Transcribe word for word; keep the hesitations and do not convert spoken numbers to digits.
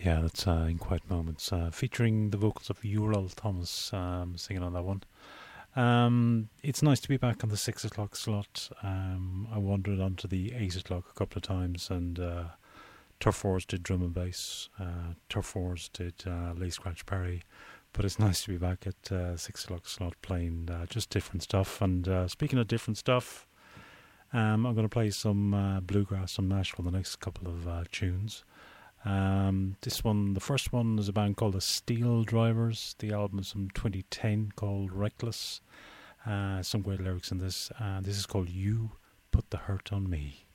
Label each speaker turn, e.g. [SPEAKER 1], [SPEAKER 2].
[SPEAKER 1] Yeah, that's uh, In Quiet Moments, uh, featuring the vocals of Ural Thomas um, singing on that one. Um, it's nice to be back on the six o'clock slot. Um, I wandered onto the eight o'clock a couple of times, and uh, Turf Wars did drum and bass. Uh, Turf Wars did uh, Lee Scratch Perry. But it's nice to be back at uh, six o'clock slot playing uh, just different stuff. And uh, speaking of different stuff, um, I'm going to play some uh, bluegrass from Nashville, the next couple of uh, tunes. Um, this one, the first one is a band called the Steel Drivers. The album is from twenty ten called Reckless. Uh, some great lyrics in this. Uh, this is called You Put the Hurt on Me.